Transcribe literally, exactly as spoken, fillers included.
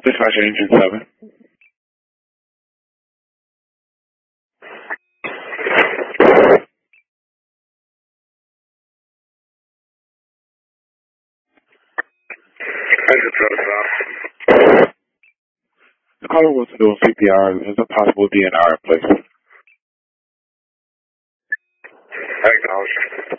Dispatcher engine seven. The caller was doing C P R. Is it possible D N R in place? Acknowledge.